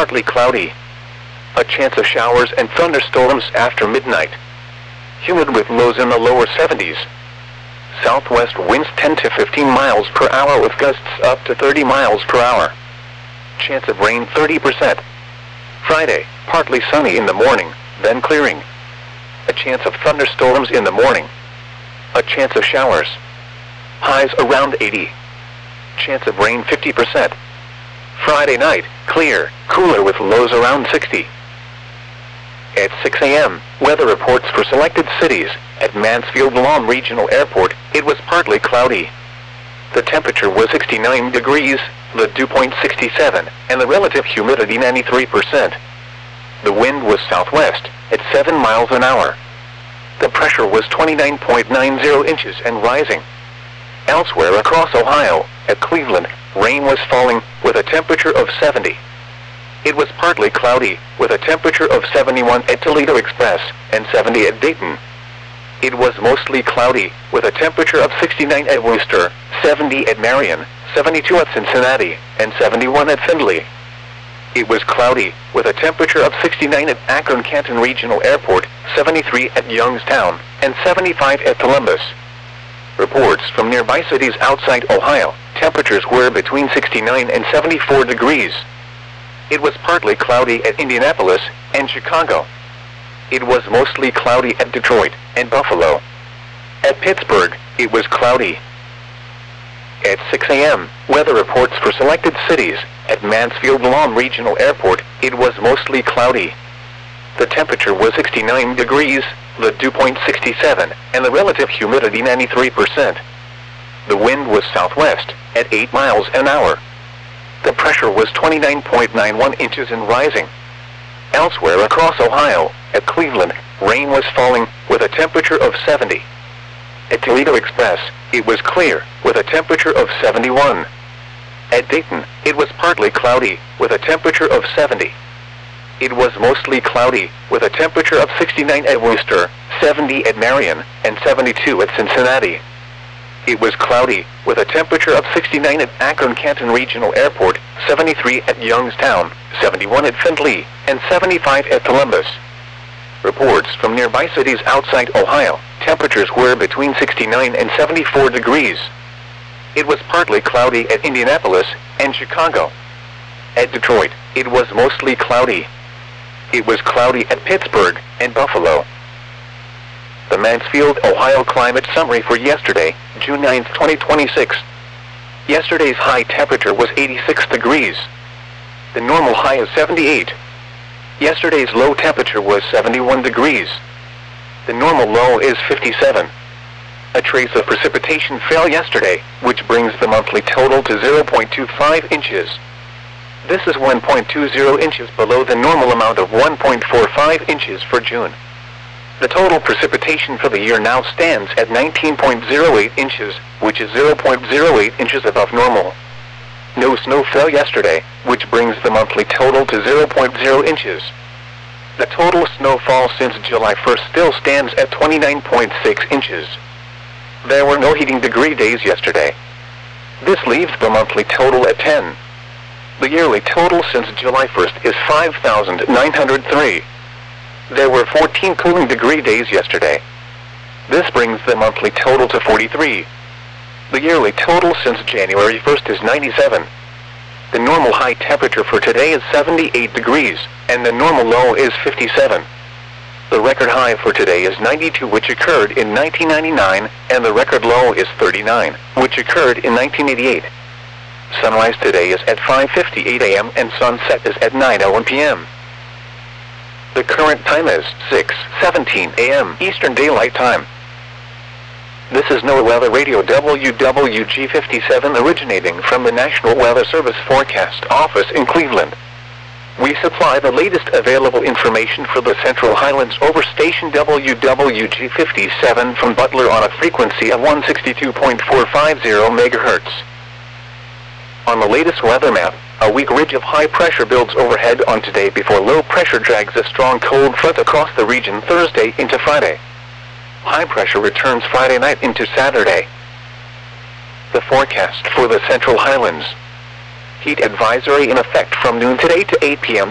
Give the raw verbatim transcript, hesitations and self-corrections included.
partly cloudy. A chance of showers and thunderstorms after midnight. Humid with lows in the lower seventies. Southwest winds ten to fifteen miles per hour with gusts up to thirty miles per hour. Chance of rain thirty percent. Friday, partly sunny in the morning, then clearing. A chance of thunderstorms in the morning. A chance of showers. Highs around eighty. Chance of rain fifty percent. Friday night, clear, cooler with lows around sixty. At six a m, weather reports for selected cities. At Mansfield Lawn Regional Airport, it was partly cloudy. The temperature was sixty-nine degrees, the dew point sixty-seven, and the relative humidity ninety-three percent. The wind was southwest, at seven miles an hour. The pressure was twenty-nine point nine zero inches and rising. Elsewhere across Ohio, at Cleveland, rain was falling, with a temperature of seventy. It was partly cloudy, with a temperature of seventy-one at Toledo Express, and seventy at Dayton. It was mostly cloudy, with a temperature of sixty-nine at Worcester, seventy at Marion, seventy-two at Cincinnati, and seventy-one at Findlay. It was cloudy, with a temperature of sixty-nine at Akron-Canton Regional Airport, seventy-three at Youngstown, and seventy-five at Columbus. Reports from nearby cities outside Ohio, temperatures were between sixty-nine and seventy-four degrees. It was partly cloudy at Indianapolis and Chicago. It was mostly cloudy at Detroit and Buffalo. At Pittsburgh, it was cloudy. At six a m, weather reports for selected cities. At Mansfield Lawn Regional Airport, it was mostly cloudy. The temperature was sixty-nine degrees, the dew point sixty-seven, and the relative humidity ninety-three percent. The wind was southwest, at eight miles an hour. The pressure was twenty-nine point nine one inches and rising. Elsewhere across Ohio, at Cleveland, rain was falling, with a temperature of seventy. At Toledo Express, it was clear, with a temperature of seventy-one. At Dayton, it was partly cloudy, with a temperature of seventy. It was mostly cloudy, with a temperature of sixty-nine at Worcester, seventy at Marion, and seventy-two at Cincinnati. It was cloudy, with a temperature of sixty-nine at Akron-Canton Regional Airport, seventy-three at Youngstown, seventy-one at Findlay, and seventy-five at Columbus. Reports from nearby cities outside Ohio, temperatures were between sixty-nine and seventy-four degrees. It was partly cloudy at Indianapolis and Chicago. At Detroit, it was mostly cloudy. It was cloudy at Pittsburgh and Buffalo. The Mansfield, Ohio climate summary for yesterday, June ninth, twenty twenty-six. Yesterday's high temperature was eighty-six degrees. The normal high is seventy-eight. Yesterday's low temperature was seventy-one degrees. The normal low is fifty-seven. A trace of precipitation fell yesterday, which brings the monthly total to zero point two five inches. This is one point two zero inches below the normal amount of one point four five inches for June. The total precipitation for the year now stands at nineteen point zero eight inches, which is zero point zero eight inches above normal. No snow fell yesterday, which brings the monthly total to zero point zero inches. The total snowfall since July first still stands at twenty-nine point six inches. There were no heating degree days yesterday. This leaves the monthly total at ten. The yearly total since July first is five thousand nine hundred three. There were fourteen cooling degree days yesterday. This brings the monthly total to forty-three. The yearly total since January first is ninety-seven. The normal high temperature for today is seventy-eight degrees, and the normal low is fifty-seven. The record high for today is ninety-two, which occurred in nineteen ninety-nine, and the record low is thirty-nine, which occurred in nineteen eighty-eight. Sunrise today is at five fifty-eight a m and sunset is at nine oh one p m The current time is six seventeen a m Eastern Daylight Time. This is NOAA Weather Radio W W G fifty-seven originating from the National Weather Service Forecast Office in Cleveland. We supply the latest available information for the Central Highlands over station W W G fifty-seven from Butler on a frequency of one sixty-two point four five zero megahertz. On the latest weather map, a weak ridge of high pressure builds overhead on today before low pressure drags a strong cold front across the region Thursday into Friday. High pressure returns Friday night into Saturday. The forecast for the Central Highlands. Heat advisory in effect from noon today to eight p m